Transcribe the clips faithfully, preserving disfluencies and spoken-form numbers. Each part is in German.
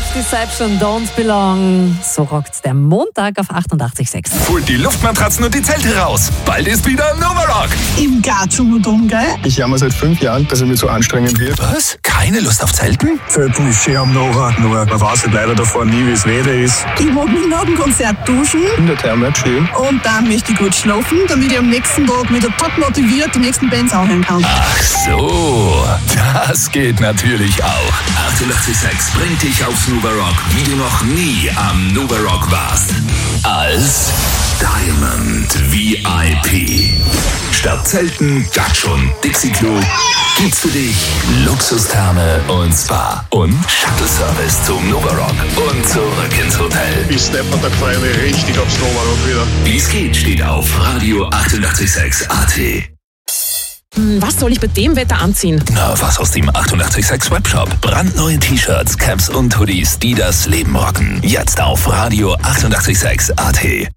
Self-Deception, Don't Belong. So rockt der Montag auf achtundachtzig Komma sechs. Holt die Luftmatratzen und die Zelte raus. Bald ist wieder Nova Rock. Im Garten, gell? Ich jammer seit fünf Jahren, dass er mir so anstrengend wird. Was? Keine Lust auf Zelten? Zelten ist schön am Nachher, nur man weiß halt leider davor nie, wie es Wetter ist. Ich mag mich nach dem Konzert duschen In der Therme schön. und dann möchte ich gut schlafen, damit ich am nächsten Tag wieder top motiviert die nächsten Bands anhören kann. Ach so, das geht natürlich auch. achtundachtzig Komma sechs bringt dich aufs Nova Rock, wie du noch nie am Nova Rock warst. Als Diamond V I P. Statt Zelten, Dachshund, Dixie-Klo gibt's für dich Luxustherme und Spa und Shuttle-Service zum Nova Rock und zurück ins Hotel. Ich steppert, da freue ich mich richtig aufs Nova Rock wieder. Wie's geht, steht auf Radio achtundachtzig Komma sechs A T. Was soll ich bei dem Wetter anziehen? Na, was aus dem achtundachtzig Komma sechs Webshop. Brandneue T-Shirts, Caps und Hoodies, die das Leben rocken. Jetzt auf Radio achtundachtzig Komma sechs A T.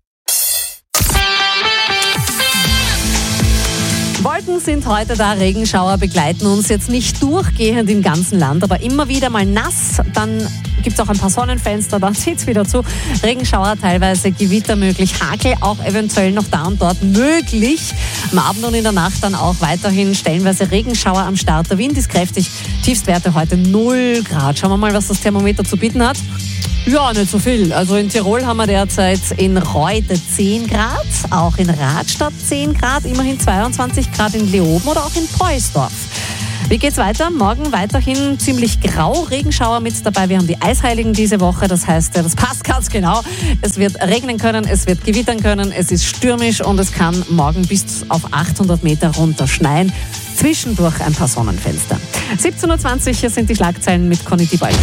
Wolken sind heute da, Regenschauer begleiten uns jetzt nicht durchgehend im ganzen Land, aber immer wieder mal nass. Dann gibt es auch ein paar Sonnenfenster, dann zieht es wieder zu. Regenschauer, teilweise Gewitter möglich, Hagel auch eventuell noch da und dort möglich. Am Abend und in der Nacht dann auch weiterhin stellenweise Regenschauer am Start. Der Wind ist kräftig, Tiefstwerte heute null Grad. Schauen wir mal, was das Thermometer zu bieten hat. Ja, nicht so viel. Also in Tirol haben wir derzeit in Reute zehn Grad, auch in Radstadt zehn Grad, immerhin zweiundzwanzig Grad in Leoben oder auch in Preußdorf. Wie geht's weiter? Morgen weiterhin ziemlich grau, Regenschauer mit dabei. Wir haben die Eisheiligen diese Woche, das heißt, das passt ganz genau. Es wird regnen können, es wird gewittern können, es ist stürmisch und es kann morgen bis auf achthundert Meter runter schneien. Zwischendurch ein paar Sonnenfenster. siebzehn Uhr zwanzig, hier sind die Schlagzeilen mit Conny Diebald.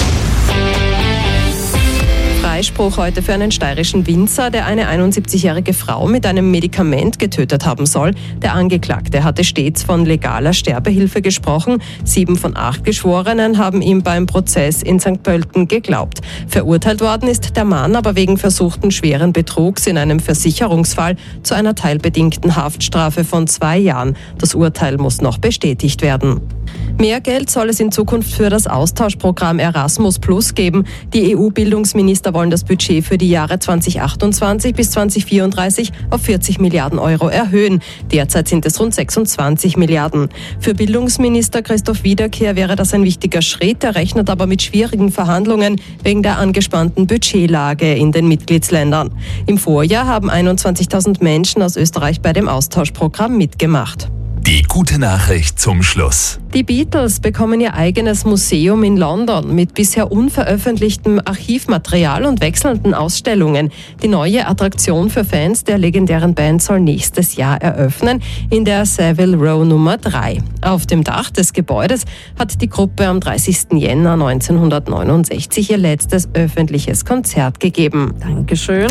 Freispruch heute für einen steirischen Winzer, der eine einundsiebzigjährige Frau mit einem Medikament getötet haben soll. Der Angeklagte hatte stets von legaler Sterbehilfe gesprochen. Sieben von acht Geschworenen haben ihm beim Prozess in Sankt Pölten geglaubt. Verurteilt worden ist der Mann aber wegen versuchten schweren Betrugs in einem Versicherungsfall zu einer teilbedingten Haftstrafe von zwei Jahren. Das Urteil muss noch bestätigt werden. Mehr Geld soll es in Zukunft für das Austauschprogramm Erasmus Plus geben. Die E U-Bildungsminister wollen das Budget für die Jahre zweitausendachtundzwanzig bis zweitausendvierunddreißig auf vierzig Milliarden Euro erhöhen. Derzeit sind es rund sechsundzwanzig Milliarden. Für Bildungsminister Christoph Wiederkehr wäre das ein wichtiger Schritt. Er rechnet aber mit schwierigen Verhandlungen wegen der angespannten Budgetlage in den Mitgliedsländern. Im Vorjahr haben einundzwanzigtausend Menschen aus Österreich bei dem Austauschprogramm mitgemacht. Die gute Nachricht zum Schluss. Die Beatles bekommen ihr eigenes Museum in London mit bisher unveröffentlichtem Archivmaterial und wechselnden Ausstellungen. Die neue Attraktion für Fans der legendären Band soll nächstes Jahr eröffnen, in der Savile Row Nummer drei. Auf dem Dach des Gebäudes hat die Gruppe am dreißigsten Jänner neunzehnhundertneunundsechzig ihr letztes öffentliches Konzert gegeben. Dankeschön.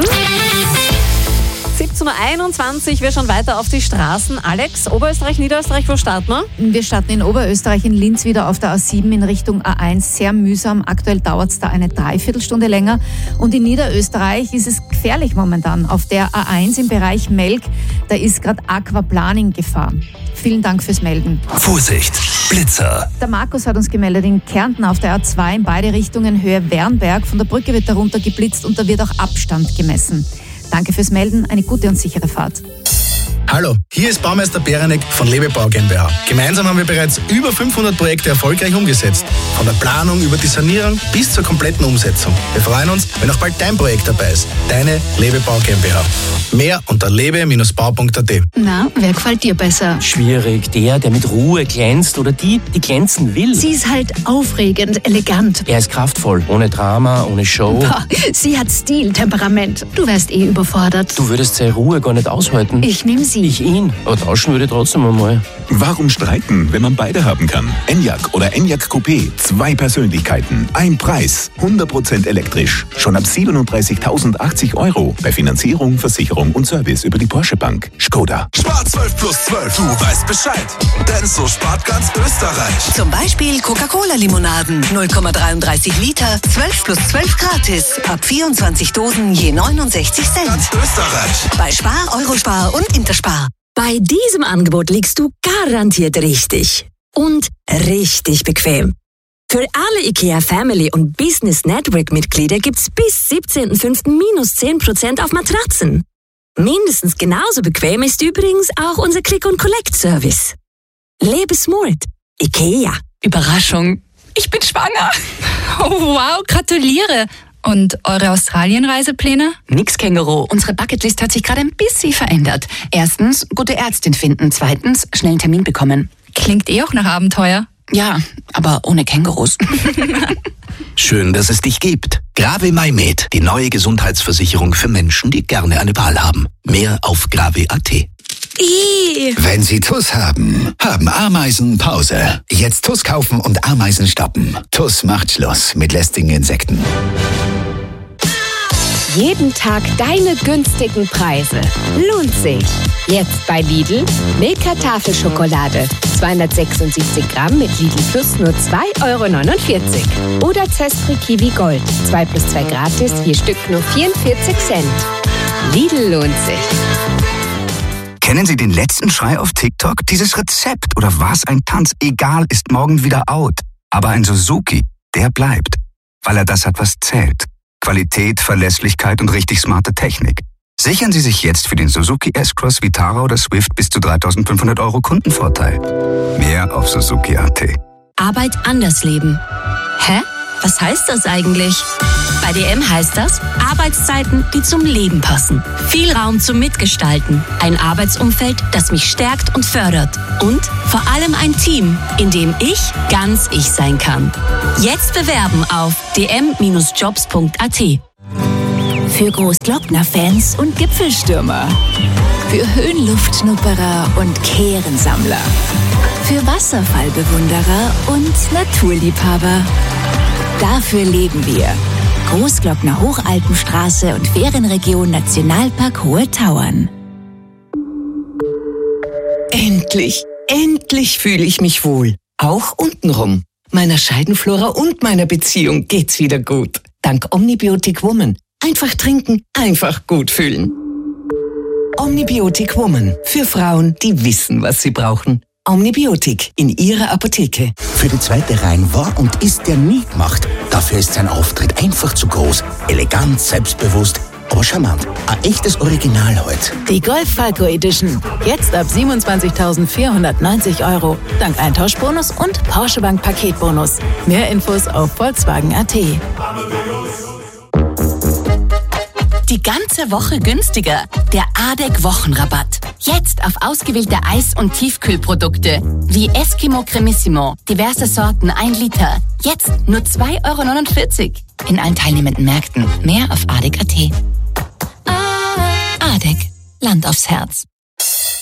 siebzehn Uhr einundzwanzig, wir schauen weiter auf die Straßen. Alex, Oberösterreich, Niederösterreich, wo starten wir? Wir starten in Oberösterreich in Linz wieder auf der A sieben in Richtung A eins. Sehr mühsam. Aktuell dauert es da eine Dreiviertelstunde länger. Und in Niederösterreich ist es gefährlich momentan. Auf der A eins im Bereich Melk, da ist gerade Aquaplaning-Gefahr. Vielen Dank fürs Melden. Vorsicht, Blitzer. Der Markus hat uns gemeldet, in Kärnten auf der A zwei in beide Richtungen Höhe Wernberg. Von der Brücke wird darunter geblitzt und da wird auch Abstand gemessen. Danke fürs Melden, eine gute und sichere Fahrt. Hallo, hier ist Baumeister Berenek von Lebebau GmbH. Gemeinsam haben wir bereits über fünfhundert Projekte erfolgreich umgesetzt. Von der Planung über die Sanierung bis zur kompletten Umsetzung. Wir freuen uns, wenn auch bald dein Projekt dabei ist. Deine Lebebau GmbH. Mehr unter lebe Bindestrich bau Punkt a t. Na, wer gefällt dir besser? Schwierig, der, der mit Ruhe glänzt oder die, die glänzen will. Sie ist halt aufregend, elegant. Er ist kraftvoll, ohne Drama, ohne Show. Boah, sie hat Stil, Temperament. Du wärst eh überfordert. Du würdest seine Ruhe gar nicht aushalten. Ich nehme sie. Ich ihn. Aber tauschen würde trotzdem einmal. Warum streiten, wenn man beide haben kann? Enyaq oder Enyaq Coupé. Zwei Persönlichkeiten, ein Preis. hundert Prozent elektrisch. Schon ab siebenunddreißigtausendachtzig Euro. Bei Finanzierung, Versicherung und Service über die Porsche Bank. Skoda. Spar zwölf plus zwölf, du weißt Bescheid. Denn so spart ganz Österreich. Zum Beispiel Coca-Cola-Limonaden. null Komma dreiunddreißig Liter, zwölf plus zwölf gratis. Ab vierundzwanzig Dosen je neunundsechzig Cent. Ganz Österreich. Bei Spar, Eurospar und Interspar. Bei diesem Angebot liegst du garantiert richtig. Und richtig bequem. Für alle IKEA Family und Business Network Mitglieder gibt's bis siebzehnten fünften minus zehn Prozent auf Matratzen. Mindestens genauso bequem ist übrigens auch unser Click-and-Collect-Service. Lebe smart. IKEA. Überraschung. Ich bin schwanger. Oh, wow, gratuliere. Und eure Australien-Reisepläne? Nix, Känguru. Unsere Bucketlist hat sich gerade ein bisschen verändert. Erstens, gute Ärztin finden. Zweitens, schnell einen Termin bekommen. Klingt eh auch nach Abenteuer. Ja, aber ohne Kängurus. Schön, dass es dich gibt. Grave MyMed, die neue Gesundheitsversicherung für Menschen, die gerne eine Wahl haben. Mehr auf grave punkt at. Ih. Wenn Sie T U S haben, haben Ameisen Pause. Jetzt T U S kaufen und Ameisen stoppen. T U S macht Schluss mit lästigen Insekten. Jeden Tag deine günstigen Preise. Lohnt sich. Jetzt bei Lidl Milka Tafelschokolade. zweihundertsechsundsiebzig Gramm mit Lidl Plus nur zwei Euro neunundvierzig. Oder Zespri Kiwi Gold. zwei plus zwei gratis, je Stück nur vierundvierzig Cent. Lidl lohnt sich. Kennen Sie den letzten Schrei auf TikTok? Dieses Rezept oder was ein Tanz, egal, ist morgen wieder out. Aber ein Suzuki, der bleibt. Weil er das hat, was zählt. Qualität, Verlässlichkeit und richtig smarte Technik. Sichern Sie sich jetzt für den Suzuki S-Cross, Vitara oder Swift bis zu dreitausendfünfhundert Euro Kundenvorteil. Mehr auf Suzuki punkt at. Arbeit anders leben. Hä? Was heißt das eigentlich? Bei D M heißt das Arbeitszeiten, die zum Leben passen. Viel Raum zum Mitgestalten. Ein Arbeitsumfeld, das mich stärkt und fördert. Und vor allem ein Team, in dem ich ganz ich sein kann. Jetzt bewerben auf d m Bindestrich jobs punkt a t. Für Großglockner-Fans und Gipfelstürmer. Für Höhenluftschnupperer und Kehrensammler. Für Wasserfallbewunderer und Naturliebhaber. Dafür leben wir. Großglockner Hochalpenstraße und Ferienregion Nationalpark Hohe Tauern. Endlich, endlich fühle ich mich wohl. Auch untenrum. Meiner Scheidenflora und meiner Beziehung geht's wieder gut. Dank Omnibiotic Woman. Einfach trinken, einfach gut fühlen. Omnibiotic Woman. Für Frauen, die wissen, was sie brauchen. Omnibiotic in Ihrer Apotheke. Für die zweite Reihe war und ist der nie gemacht. Dafür ist sein Auftritt einfach zu groß. Elegant, selbstbewusst, aber charmant. Ein echtes Original heute. Die Golf Falco Edition. Jetzt ab siebenundzwanzigtausendvierhundertneunzig Euro. Dank Eintauschbonus und Porsche Bank Paketbonus. Mehr Infos auf Volkswagen punkt a t. Die ganze Woche günstiger. Der A D E C Wochenrabatt. Jetzt auf ausgewählte Eis- und Tiefkühlprodukte. Wie Eskimo Cremissimo. Diverse Sorten, ein Liter. Jetzt nur zwei Euro neunundvierzig. In allen teilnehmenden Märkten. Mehr auf A D E C punkt a t. A D E C. Land aufs Herz.